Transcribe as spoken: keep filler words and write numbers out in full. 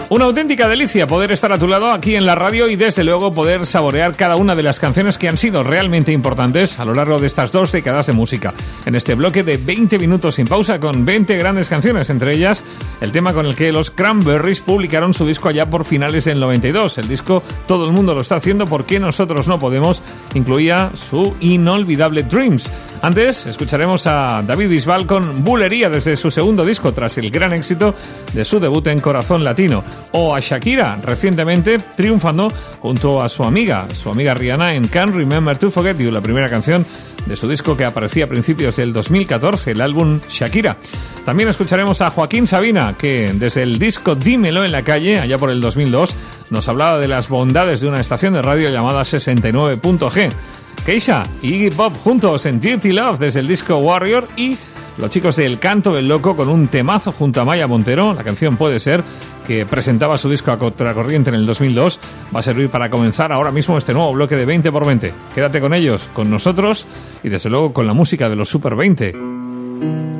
Una auténtica delicia poder estar a tu lado aquí en la radio y desde luego poder saborear cada una de las canciones que han sido realmente importantes a lo largo de estas dos décadas de música. En este bloque de veinte minutos sin pausa con veinte grandes canciones, entre ellas el tema con el que los Cranberries publicaron su disco allá por finales del noventa y dos. El disco Todo el mundo lo está haciendo, ¿por qué nosotros no podemos? Incluía su inolvidable Dreams. Antes escucharemos a David Bisbal con Bulería desde su segundo disco tras el gran éxito de su debut en Corazón Latino. O a Shakira, recientemente triunfando junto a su amiga, su amiga Rihanna en Can't Remember to Forget You, la primera canción de su disco que aparecía a principios del dos mil catorce, el álbum Shakira. También escucharemos a Joaquín Sabina, que desde el disco Dímelo en la calle, allá por el dos mil dos, nos hablaba de las bondades de una estación de radio llamada sesenta y nueve punto ge. Keisha y Iggy Pop juntos en Dirty Love desde el disco Warrior, y los chicos de El Canto del Loco con un temazo junto a Maya Montero. La canción Puede Ser, que presentaba su disco a contracorriente en el dos mil dos, va a servir para comenzar ahora mismo este nuevo bloque de veinte por veinte. Quédate con ellos, con nosotros y desde luego con la música de los Super veinte.